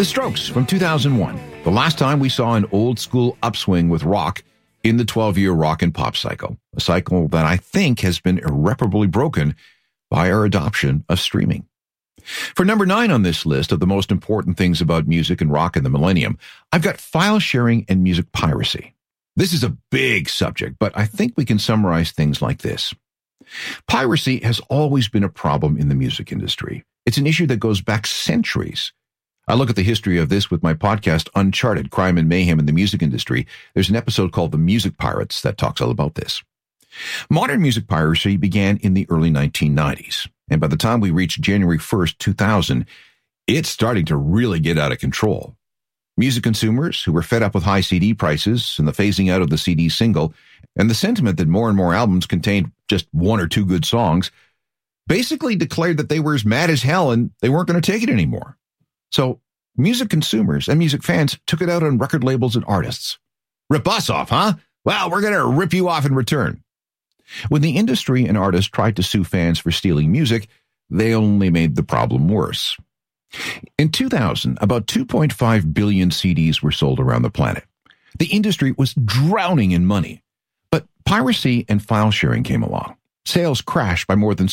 The Strokes from 2001, the last time we saw an old-school upswing with rock in the 12-year rock and pop cycle, a cycle that I think has been irreparably broken by our adoption of streaming. For number 9 on this list of the most important things about music and rock in the millennium, I've got file sharing and music piracy. This is a big subject, but I think we can summarize things like this. Piracy has always been a problem in the music industry. It's an issue that goes back centuries. I look at the history of this with my podcast, Uncharted, Crime and Mayhem in the Music Industry. There's an episode called The Music Pirates that talks all about this. Modern music piracy began in the early 1990s, and by the time we reached January 1st, 2000, it's starting to really get out of control. Music consumers who were fed up with high CD prices and the phasing out of the CD single, and the sentiment that more and more albums contained just one or two good songs, basically declared that they were as mad as hell and they weren't going to take it anymore. So music consumers and music fans took it out on record labels and artists. Rip us off, huh? Well, we're going to rip you off in return. When the industry and artists tried to sue fans for stealing music, they only made the problem worse. In 2000, about 2.5 billion CDs were sold around the planet. The industry was drowning in money. But piracy and file sharing came along. Sales crashed by more than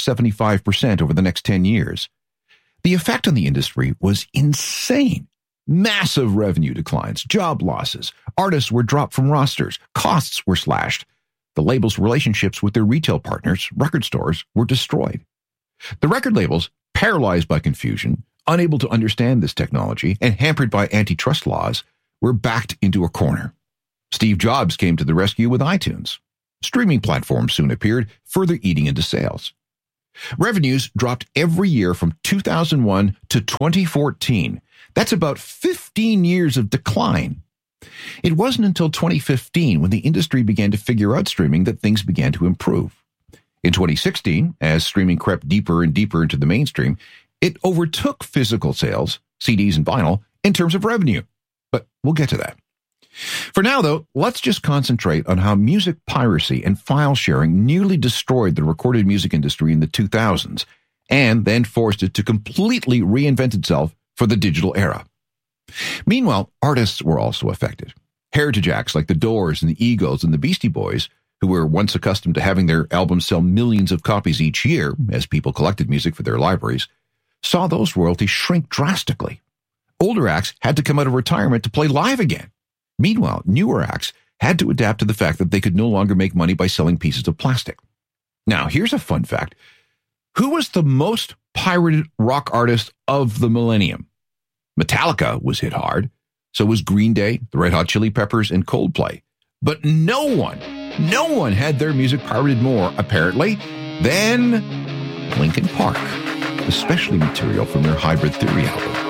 75% over the next 10 years. The effect on the industry was insane. Massive revenue declines, job losses, artists were dropped from rosters, costs were slashed. The labels' relationships with their retail partners, record stores, were destroyed. The record labels, paralyzed by confusion, unable to understand this technology, and hampered by antitrust laws, were backed into a corner. Steve Jobs came to the rescue with iTunes. Streaming platforms soon appeared, further eating into sales. Revenues dropped every year from 2001 to 2014. That's about 15 years of decline. It wasn't until 2015 when the industry began to figure out streaming that things began to improve. In 2016, as streaming crept deeper and deeper into the mainstream, it overtook physical sales, CDs and vinyl, in terms of revenue. But we'll get to that. For now, though, let's just concentrate on how music piracy and file sharing nearly destroyed the recorded music industry in the 2000s, and then forced it to completely reinvent itself for the digital era. Meanwhile, artists were also affected. Heritage acts like The Doors and the Eagles and the Beastie Boys, who were once accustomed to having their albums sell millions of copies each year as people collected music for their libraries, saw those royalties shrink drastically. Older acts had to come out of retirement to play live again. Meanwhile, newer acts had to adapt to the fact that they could no longer make money by selling pieces of plastic. Now, here's a fun fact. Who was the most pirated rock artist of the millennium? Metallica was hit hard. So was Green Day, the Red Hot Chili Peppers, and Coldplay. But no one had their music pirated more, apparently, than Linkin Park, especially material from their Hybrid Theory album.